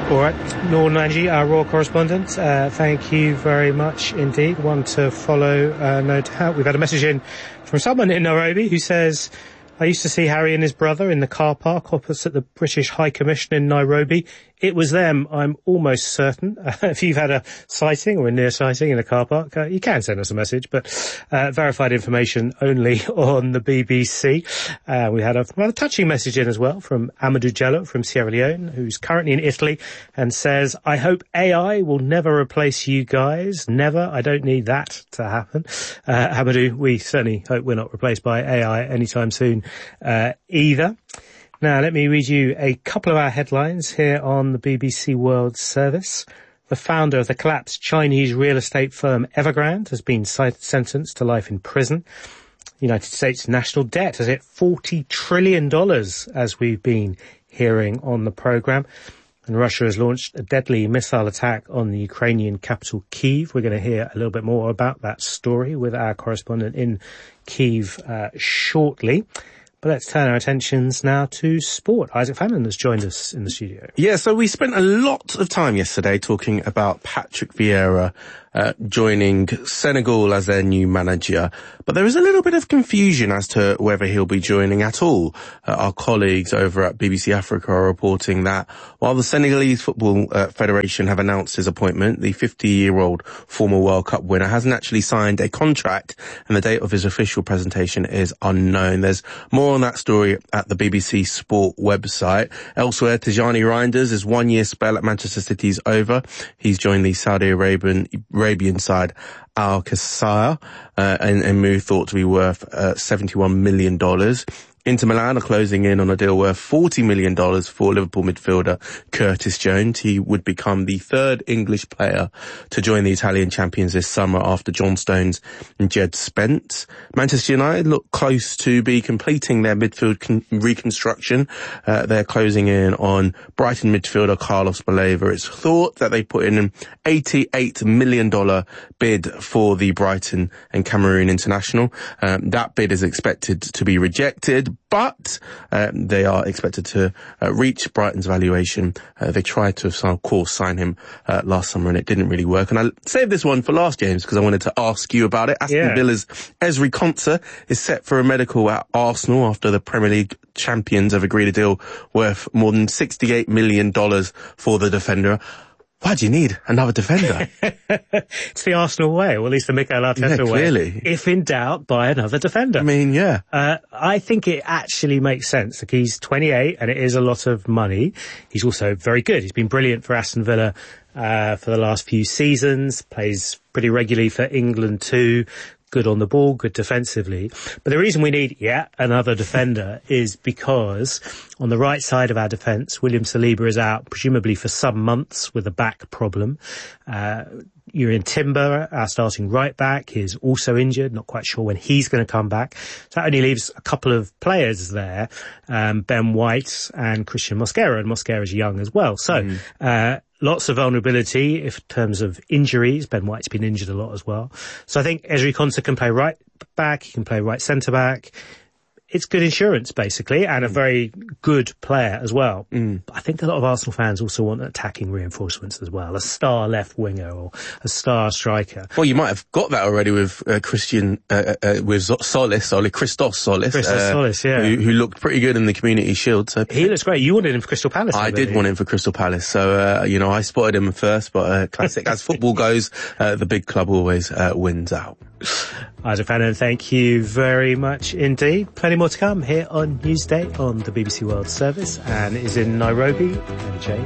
All right, Noor Naji, our Raw correspondent, thank you very much indeed. One to follow, no doubt. We've had a message in from someone in Nairobi who says, I used to see Harry and his brother in the car park opposite the British High Commission in Nairobi. It was them, I'm almost certain. If you've had a sighting or a near sighting in a car park, you can send us a message, but verified information only on the BBC. We had a rather touching message in as well from Amadou Diallo from Sierra Leone, who's currently in Italy, and says, I hope AI will never replace you guys. Never. I don't need that to happen. Amadou, we certainly hope we're not replaced by AI anytime soon either. Now, let me read you a couple of our headlines here on the BBC World Service. The founder of the collapsed Chinese real estate firm Evergrande has been sentenced to life in prison. The United States national debt has hit $40 trillion, as we've been hearing on the programme. And Russia has launched a deadly missile attack on the Ukrainian capital, Kyiv. We're going to hear a little bit more about that story with our correspondent in Kyiv shortly. But let's turn our attentions now to sport. Isaac Fannin has joined us in the studio. Yeah, so we spent a lot of time yesterday talking about Patrick Vieira joining Senegal as their new manager. But there is a little bit of confusion as to whether he'll be joining at all. Our colleagues over at BBC Africa are reporting that while the Senegalese Football Federation have announced his appointment, the 50-year-old former World Cup winner hasn't actually signed a contract, and the date of his official presentation is unknown. There's more on that story at the BBC Sport website. Elsewhere, Tijani Reinders' one-year spell at Manchester City is over. He's joined the Saudi Arabian side Al Qasr, and move thought to be worth $71 million. Inter Milan are closing in on a deal worth $40 million for Liverpool midfielder Curtis Jones. He would become the third English player to join the Italian champions this summer after John Stones and Jed Spence. Manchester United look close to be completing their midfield reconstruction. They're closing in on Brighton midfielder Carlos Baleva. It's thought that they put in an $88 million bid for the Brighton and Cameroon international. That bid is expected to be rejected, but they are expected to reach Brighton's valuation. They tried to, of course, sign him last summer, and it didn't really work. And I saved this one for last, James, because I wanted to ask you about it. Aston Villa's Ezri Konsa is set for a medical at Arsenal after the Premier League champions have agreed a deal worth more than $68 million for the defender. Why do you need another defender? It's the Arsenal way, or at least the Mikel Arteta way. Clearly. If in doubt, buy another defender. I mean, yeah. I think it actually makes sense. Like, he's 28 and it is a lot of money. He's also very good. He's been brilliant for Aston Villa for the last few seasons, plays pretty regularly for England too. Good on the ball, good defensively. But the reason we need yet another defender is because on the right side of our defence, William Saliba is out, presumably for some months with a back problem. Jurrien Timber, our starting right back, is also injured. Not quite sure when he's going to come back. So that only leaves a couple of players there, Ben White and Christian Mosquera, and Mosquera's young as well. So, lots of vulnerability in terms of injuries. Ben White's been injured a lot as well. So I think Ezri Konsa can play right back, he can play right centre back. It's good insurance, basically, and a very good player as well. But I think a lot of Arsenal fans also want attacking reinforcements as well. A star left winger or a star striker. Well, you might have got that already with Christos Solis, yeah. Who looked pretty good in the Community Shield. So he looks great. You wanted him for Crystal Palace. I did want him for Crystal Palace. So, I spotted him first, but classic. As football goes, the big club always wins out. Isaac Fannin, thank you very much indeed. Plenty more to come here on Newsday on the BBC World Service, and it is in Nairobi. And Jane.